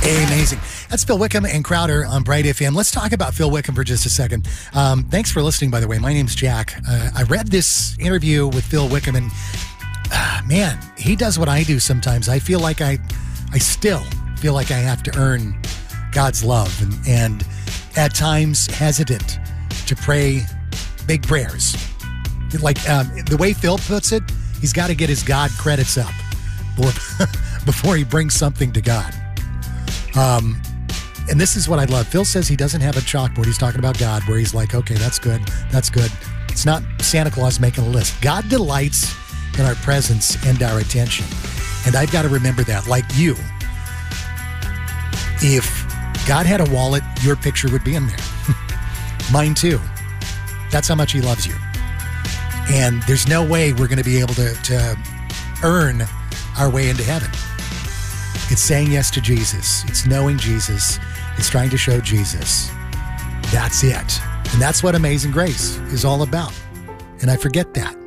Amazing. That's Phil Wickham and Crowder on Bright FM. Let's talk about Phil Wickham for just a second. Thanks for listening, by the way. My name's Jack. I read this interview with Phil Wickham, and man, he does what I do sometimes. I feel like I still feel like I have to earn God's love, and at times hesitant to pray big prayers. Like the way Phil puts it, he's got to get his God credits up before he brings something to God. And this is what I love. Phil says he doesn't have a chalkboard. He's talking about God, where he's like, okay, that's good. That's good. It's not Santa Claus making a list. God delights in our presence and our attention. And I've got to remember that. Like you, if God had a wallet, your picture would be in there. Mine too. That's how much he loves you. And there's no way we're going to be able to earn our way into heaven. It's saying yes to Jesus. It's knowing Jesus. It's trying to show Jesus. That's it. And that's what Amazing Grace is all about. And I forget that.